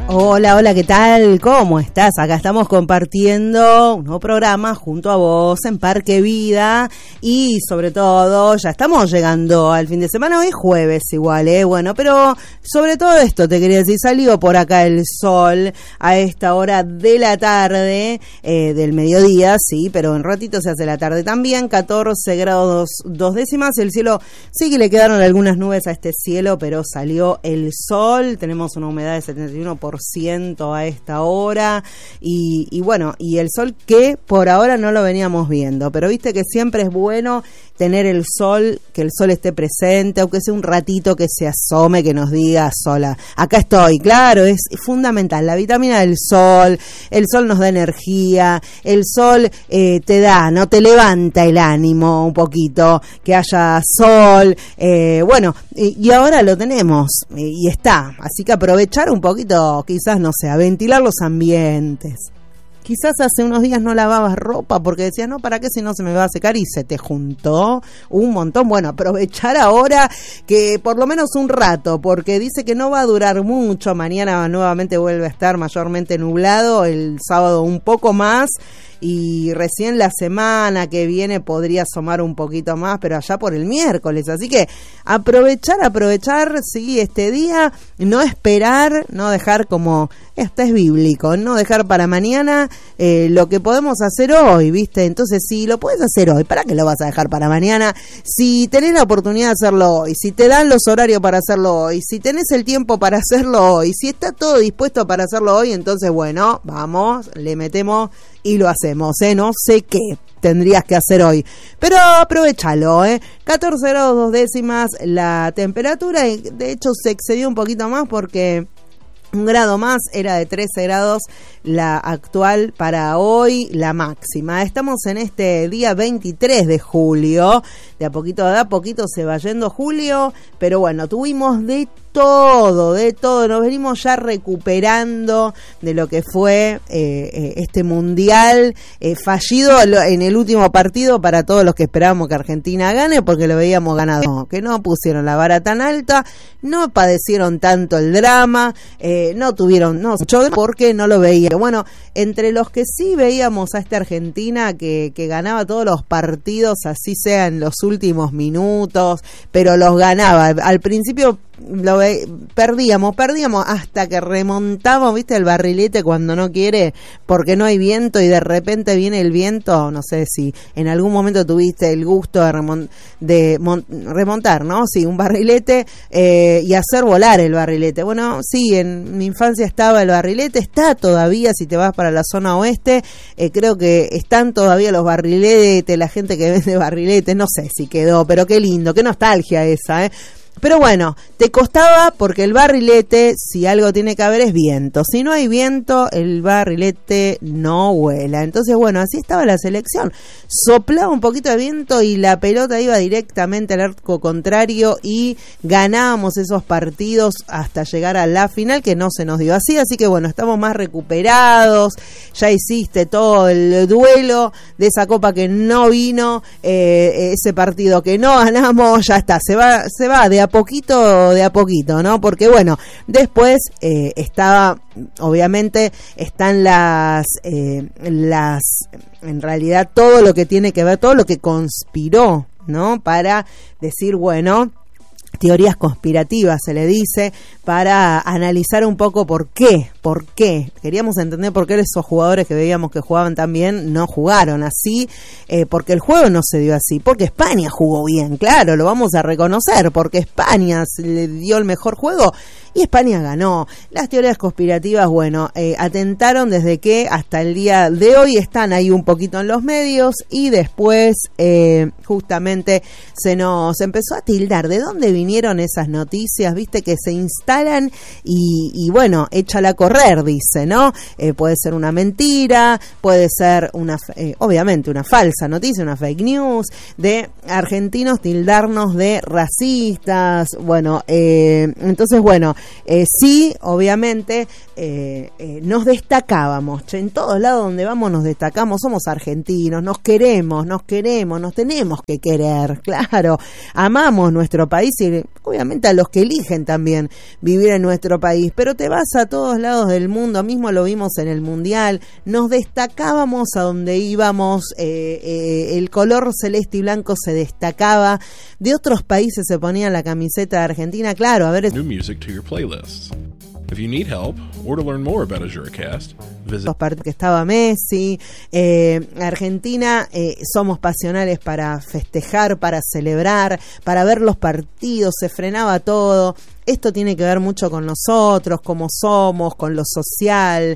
Hola, hola, ¿qué tal? ¿Cómo estás? Acá estamos compartiendo un nuevo programa junto a vos en Parque Vida y sobre todo ya estamos llegando al fin de semana, hoy es jueves igual, bueno, pero sobre todo esto te quería decir, salió por acá el sol a esta hora de la tarde, del mediodía, sí, pero en ratito se hace la tarde también, 14 grados 2 décimas, el cielo sí que le quedaron algunas nubes a este cielo, pero salió el sol, tenemos una humedad de 71% a esta hora y bueno, y el sol que por ahora no lo veníamos viendo, pero viste que siempre es bueno tener el sol, que el sol esté presente, aunque sea un ratito que se asome, que nos diga sola, acá estoy, claro, es fundamental, la vitamina del sol, el sol nos da energía, el sol te da, no te levanta el ánimo un poquito, que haya sol, bueno, y ahora lo tenemos, y está, así que aprovechar un poquito, quizás, no sé, a ventilar los ambientes. Quizás hace unos días no lavabas ropa porque decías, no, ¿para qué si no se me va a secar? Y se te juntó un montón. Bueno, aprovechar ahora que por lo menos un rato, porque dice que no va a durar mucho. Mañana nuevamente vuelve a estar mayormente nublado, el sábado un poco más. Y recién la semana que viene podría asomar un poquito más, pero allá por el miércoles. Así que aprovechar, sí, este día, no esperar, no dejar como, esto es bíblico, no dejar para mañana lo que podemos hacer hoy, ¿viste? Entonces, si lo puedes hacer hoy, ¿para qué lo vas a dejar para mañana? Si tenés la oportunidad de hacerlo hoy, si te dan los horarios para hacerlo hoy, si tenés el tiempo para hacerlo hoy, si está todo dispuesto para hacerlo hoy, entonces, bueno, vamos, le metemos y lo hacemos, no sé qué tendrías que hacer hoy, pero aprovechalo, 14 grados 2 décimas la temperatura, y de hecho se excedió un poquito más porque un grado más, era de 13 grados la actual para hoy, la máxima. Estamos en este día 23 de julio, de a poquito se va yendo julio, pero bueno, tuvimos de todo, nos venimos ya recuperando de lo que fue este mundial fallido en el último partido para todos los que esperábamos que Argentina gane, porque lo veíamos ganado, que no pusieron la vara tan alta, no padecieron tanto el drama, no tuvieron mucho porque no lo veían. Bueno, entre los que sí veíamos a esta Argentina que ganaba todos los partidos, así sea en los últimos minutos, pero los ganaba. Al principio perdíamos hasta que remontamos, viste, el barrilete cuando no quiere, porque no hay viento y de repente viene el viento. No sé si en algún momento tuviste el gusto de remontar, ¿no? Sí, un barrilete y hacer volar el barrilete. Bueno, sí, en mi infancia estaba el barrilete, está todavía, si te vas para la zona oeste, creo que están todavía los barriletes, la gente que vende barriletes, no sé si quedó, pero qué lindo, qué nostalgia esa, Pero bueno, te costaba porque el barrilete, si algo tiene que haber es viento. Si no hay viento, el barrilete no vuela. Entonces, bueno, así estaba la selección. Soplaba un poquito de viento y la pelota iba directamente al arco contrario y ganábamos esos partidos hasta llegar a la final, que no se nos dio así. Así que bueno, estamos más recuperados. Ya hiciste todo el duelo de esa copa que no vino, ese partido que no ganamos, ya está, se va de a poquito, ¿no? Porque bueno, después obviamente están en realidad todo lo que tiene que ver, todo lo que conspiró, ¿no? Para decir, bueno, teorías conspirativas se le dice, para analizar un poco por qué. Queríamos entender por qué esos jugadores que veíamos que jugaban tan bien no jugaron así, porque el juego no se dio así, porque España jugó bien, claro, lo vamos a reconocer, porque España le dio el mejor juego y España ganó. Las teorías conspirativas, bueno, atentaron desde que hasta el día de hoy están ahí un poquito en los medios y después justamente se nos empezó a tildar de dónde vinieron esas noticias, viste, que se instalan y bueno, échala a correr, dice, ¿no? Puede ser una mentira, puede ser obviamente una falsa noticia, una fake news, de argentinos tildarnos de racistas, bueno, entonces bueno, sí, obviamente, nos destacábamos, en todos lados donde vamos nos destacamos, somos argentinos, nos queremos, nos tenemos que querer, claro, amamos nuestro país y obviamente a los que eligen también vivir en nuestro país, pero te vas a todos lados del mundo, mismo lo vimos en el Mundial, nos destacábamos a donde íbamos, el color celeste y blanco se destacaba, de otros países se ponían la camiseta de Argentina, claro, a ver... New music to your playlists. If you need help or to learn more about AzureCast, visit... Los partidos que estaba Messi, Argentina, somos pasionales para festejar, para celebrar, para ver los partidos, se frenaba todo. Esto tiene que ver mucho con nosotros, cómo somos, con lo social.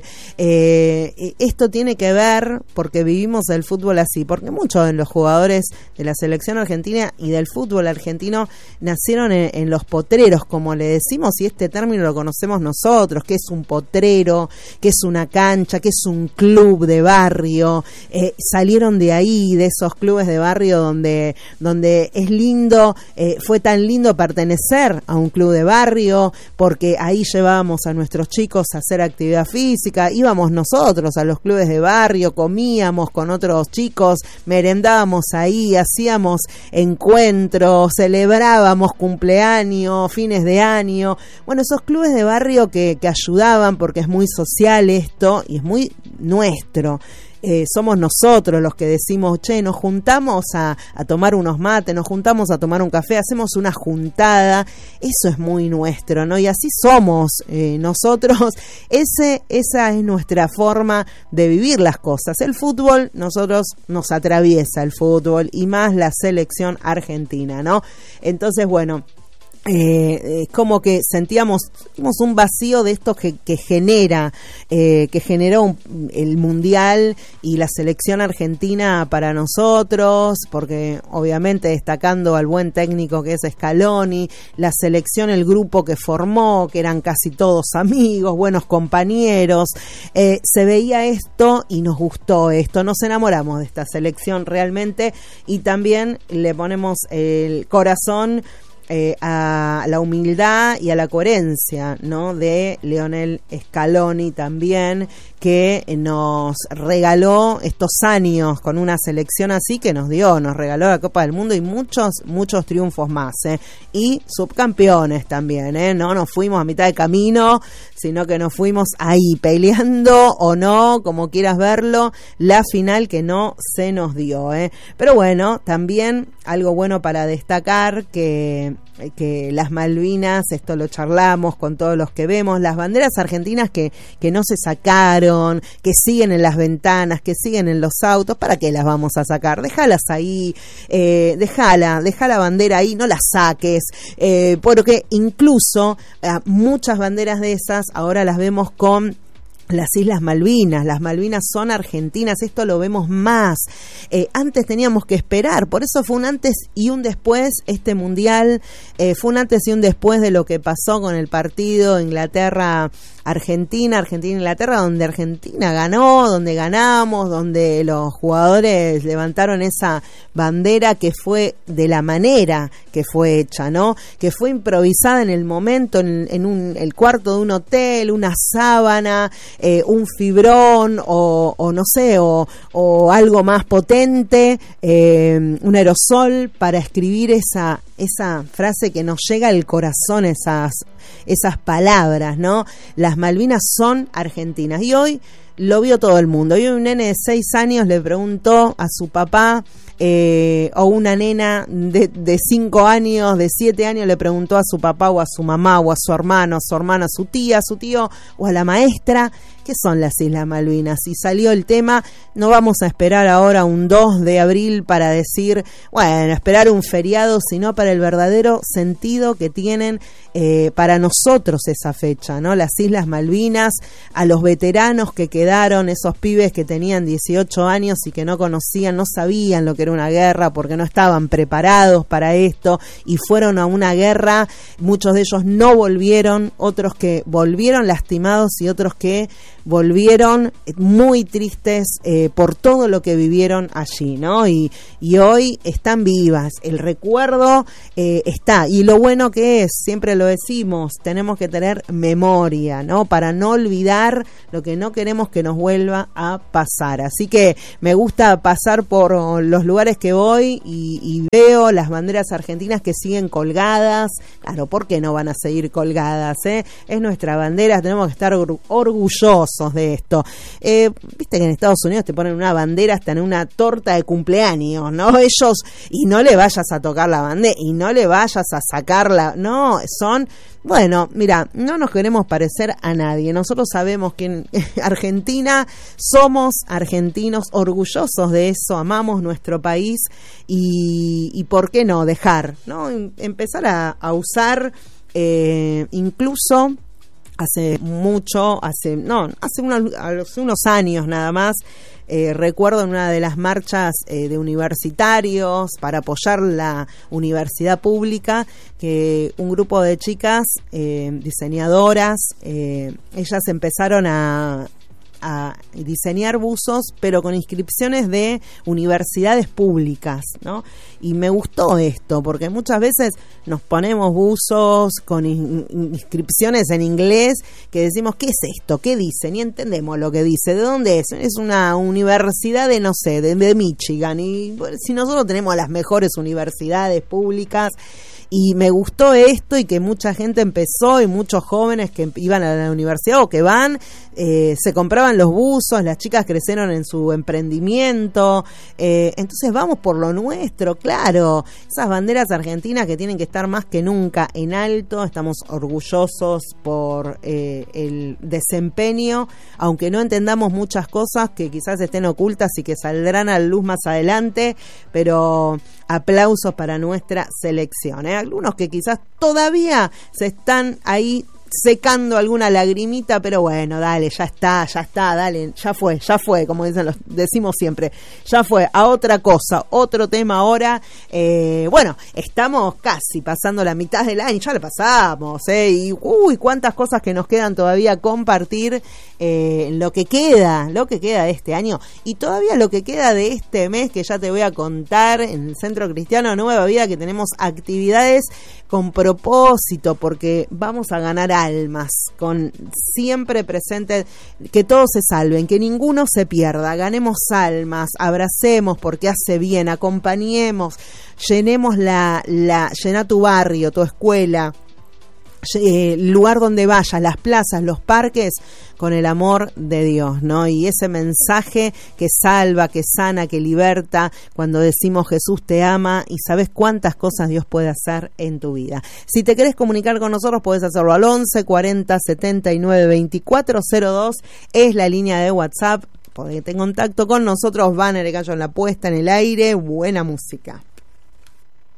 Esto tiene que ver porque vivimos el fútbol así, porque muchos de los jugadores de la selección argentina y del fútbol argentino nacieron en los potreros, como le decimos, y este término lo conocemos nosotros, que es un potrero, que es una cancha, que es un club de barrio. Salieron de ahí, de esos clubes de barrio donde es lindo, fue tan lindo pertenecer a un club de barrio, porque ahí llevábamos a nuestros chicos a hacer actividad física, íbamos nosotros a los clubes de barrio, comíamos con otros chicos, merendábamos ahí, hacíamos encuentros, celebrábamos cumpleaños, fines de año, bueno, esos clubes de barrio que ayudaban, porque es muy social esto y es muy nuestro. Somos nosotros los que decimos, che, nos juntamos a tomar unos mates, nos juntamos a tomar un café, hacemos una juntada, eso es muy nuestro, ¿no? Y así somos nosotros, esa es nuestra forma de vivir las cosas. El fútbol, nosotros nos atraviesa el fútbol y más la selección argentina, ¿no? Entonces, bueno... como que sentíamos un vacío de esto que generó el Mundial y la selección argentina para nosotros, porque obviamente destacando al buen técnico que es Scaloni, la selección, el grupo que formó, que eran casi todos amigos, buenos compañeros, se veía esto y nos gustó esto, nos enamoramos de esta selección realmente y también le ponemos el corazón a la humildad y a la coherencia, ¿no? De Lionel Scaloni también, que nos regaló estos años con una selección así que nos regaló la Copa del Mundo y muchos triunfos más, y subcampeones también, no nos fuimos a mitad de camino, sino que nos fuimos ahí peleando o no, como quieras verlo, la final que no se nos dio, pero bueno, también algo bueno para destacar que las Malvinas, esto lo charlamos con todos los que vemos, las banderas argentinas que no se sacaron, que siguen en las ventanas, que siguen en los autos, ¿para qué las vamos a sacar? Déjalas ahí, deja la bandera ahí, no la saques, porque incluso muchas banderas de esas ahora las vemos con las Islas Malvinas. Las Malvinas son argentinas, esto lo vemos más. Antes teníamos que esperar, por eso fue un antes y un después este Mundial, fue un antes y un después de lo que pasó con el partido Inglaterra, donde Argentina ganó, donde ganamos, donde los jugadores levantaron esa bandera que fue de la manera que fue hecha, ¿no? Que fue improvisada en el momento, en el cuarto de un hotel, una sábana, un fibrón o no sé, o algo más potente, un aerosol para escribir esa frase que nos llega al corazón, esas palabras, ¿no? Las Malvinas son argentinas y hoy lo vio todo el mundo. Hoy un nene de 6 años le preguntó a su papá, o una nena de 5 años, de 7 años le preguntó a su papá o a su mamá o a su hermano, a su tía, a su tío o a la maestra, ¿qué son las Islas Malvinas? Y salió el tema, no vamos a esperar ahora un 2 de abril para decir, bueno, esperar un feriado, sino para el verdadero sentido que tienen para nosotros esa fecha, ¿no? Las Islas Malvinas, a los veteranos que quedaron, esos pibes que tenían 18 años y que no conocían, no sabían lo que era una guerra porque no estaban preparados para esto y fueron a una guerra, muchos de ellos no volvieron, otros que volvieron lastimados y otros que volvieron muy tristes por todo lo que vivieron allí, ¿no? Y hoy están vivas, el recuerdo está, y lo bueno que es, siempre lo decimos, tenemos que tener memoria, ¿no? Para no olvidar lo que no queremos que nos vuelva a pasar. Así que me gusta pasar por los lugares que voy y veo las banderas argentinas que siguen colgadas. Claro, ¿por qué no van a seguir colgadas? Es nuestra bandera, tenemos que estar orgullosos de esto. Viste que en Estados Unidos te ponen una bandera hasta en una torta de cumpleaños, ¿no? Ellos, y no le vayas a tocar la bandera, y no le vayas a sacarla, no, son... Bueno, mira, no nos queremos parecer a nadie. Nosotros sabemos que en Argentina somos argentinos, orgullosos de eso, amamos nuestro país y ¿por qué no dejar, ¿no? Empezar a usar incluso hace unos años nada más. Recuerdo en una de las marchas de universitarios para apoyar la universidad pública que un grupo de chicas diseñadoras, ellas empezaron a diseñar buzos, pero con inscripciones de universidades públicas, ¿no? Y me gustó esto, porque muchas veces nos ponemos buzos con inscripciones en inglés que decimos, ¿qué es esto? ¿Qué dice? Ni entendemos lo que dice. ¿De dónde es? Es una universidad de, no sé, de Michigan. Y bueno, si nosotros tenemos las mejores universidades públicas, y me gustó esto y que mucha gente empezó y muchos jóvenes que iban a la universidad o que van, se compraban los buzos, las chicas crecieron en su emprendimiento, entonces vamos por lo nuestro, claro, esas banderas argentinas que tienen que estar más que nunca en alto, estamos orgullosos por el desempeño, aunque no entendamos muchas cosas que quizás estén ocultas y que saldrán a la luz más adelante, pero aplausos para nuestra selección, algunos que quizás todavía se están ahí secando alguna lagrimita, pero bueno, dale, ya está, dale, ya fue, como decimos siempre, ya fue, a otra cosa, otro tema ahora. Bueno, estamos casi pasando la mitad del año, ya lo pasamos, y cuántas cosas que nos quedan todavía compartir, lo que queda de este año, y todavía lo que queda de este mes, que ya te voy a contar en el Centro Cristiano Nueva Vida, que tenemos actividades con propósito, porque vamos a ganar almas, con siempre presente, que todos se salven, que ninguno se pierda, ganemos almas, abracemos porque hace bien, acompañemos, llenemos llena tu barrio, tu escuela, el lugar donde vayas, las plazas, los parques, con el amor de Dios, ¿no? Y ese mensaje que salva, que sana, que liberta, cuando decimos Jesús te ama, y sabes cuántas cosas Dios puede hacer en tu vida. Si te querés comunicar con nosotros, podés hacerlo al 11 40 79 24 02, es la línea de WhatsApp. Ponete en contacto con nosotros, Vanner Gallo en la puesta en el aire, buena música.